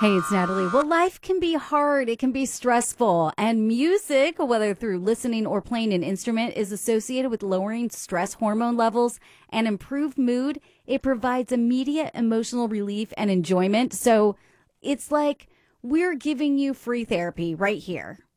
Hey, it's Natalie. Well, life can be hard. It can be stressful. And music, whether through listening or playing an instrument, is associated with lowering stress hormone levels and improved mood. It provides immediate emotional relief and enjoyment. So it's like we're giving you free therapy right here.